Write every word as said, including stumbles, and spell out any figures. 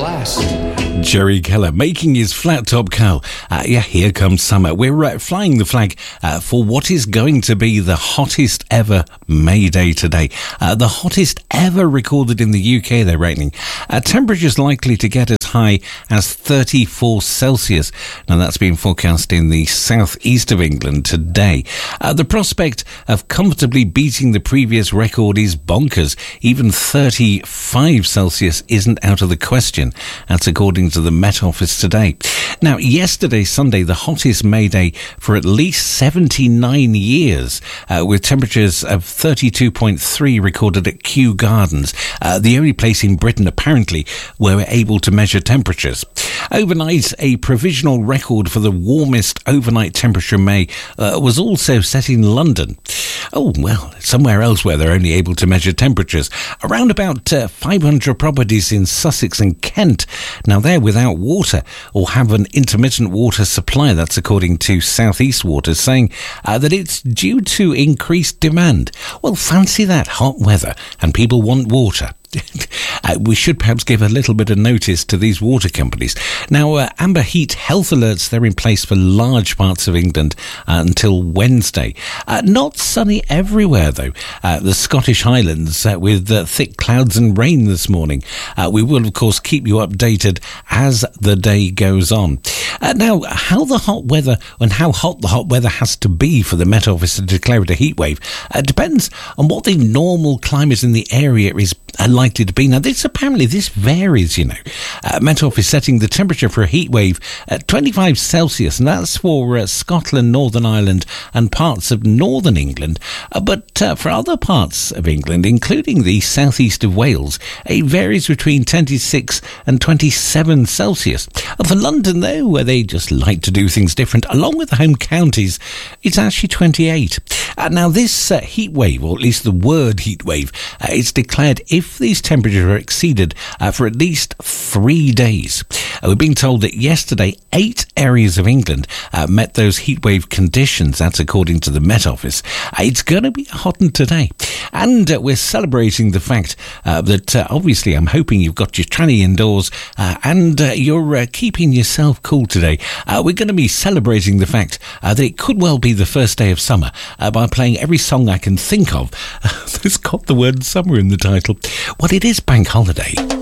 class. Jerry Keller making his flat top curl. Uh, yeah, here comes summer. We're uh, flying the flag uh, for what is going to be the hottest ever May Day today. Uh, the hottest ever recorded in the U K, they're rating. Uh, temperatures likely to get as high as thirty-four Celsius. Now, that's been forecast in the southeast of England today. Uh, the prospect of comfortably beating the previous record is bonkers. Even thirty-five Celsius isn't out of the question. That's according to the Met Office today. Now, yesterday, Sunday, the hottest May Day for at least seventy-nine years, uh, with temperatures of thirty-two point three recorded at Kew Gardens, uh, the only place in Britain, apparently, where we're able to measure temperatures. Overnight, a provisional record for the warmest overnight temperature in May uh, was also set in London. Oh, well, somewhere else where they're only able to measure temperatures. Around about uh, five hundred properties in Sussex and Kent. Now, they're without water or have an intermittent water supply. That's according to South East Water, saying uh, that it's due to increased demand. Well, fancy that, hot weather, and people want water. uh, we should perhaps give a little bit of notice to these water companies. Now, uh, amber heat health alerts, they're in place for large parts of England uh, until Wednesday. Uh, not sunny everywhere, though. Uh, the Scottish Highlands uh, with uh, thick clouds and rain this morning. Uh, we will, of course, keep you updated as the day goes on. Uh, now, how the hot weather and how hot the hot weather has to be for the Met Office to declare it a heat wave uh, depends on what the normal climate in the area is uh, likely to be. Now, this apparently this varies, you know. Uh, Met Office setting the temperature for a heat wave at twenty-five Celsius, and that's for uh, Scotland, Northern Ireland and parts of Northern England. Uh, but uh, for other parts of England, including the southeast of Wales, it varies between twenty-six and twenty-seven Celsius. Uh, for London, though, where they just like to do things different, along with the home counties, it's actually twenty-eight. Uh, now, this uh, heat wave, or at least the word heat wave, uh, it's declared if these temperatures are exceeded uh, for at least three days. Uh, we're being told that yesterday, eight areas of England uh, met those heatwave conditions. That's according to the Met Office. Uh, it's going to be a hot one today. And uh, we're celebrating the fact uh, that uh, obviously I'm hoping you've got your tranny indoors uh, and uh, you're uh, keeping yourself cool today. Uh, we're going to be celebrating the fact uh, that it could well be the first day of summer uh, by playing every song I can think of uh, that's got the word summer in the title. Well, it is bank holiday.